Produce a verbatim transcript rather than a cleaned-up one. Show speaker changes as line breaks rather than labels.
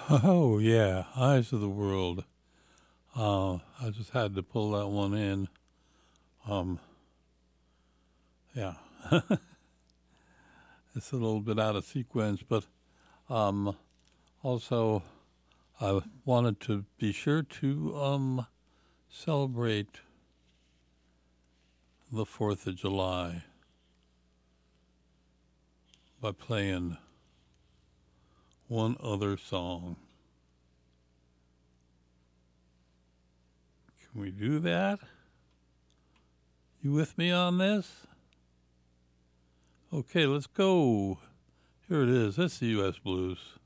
Oh yeah, Eyes of the World. Uh, I just had to pull that one in. Um, yeah, it's a little bit out of sequence, but um, also I wanted to be sure to um, celebrate the Fourth of July by playing one other song. Can we do that? You with me on this? Okay, let's go. Here it is. That's the U S Blues.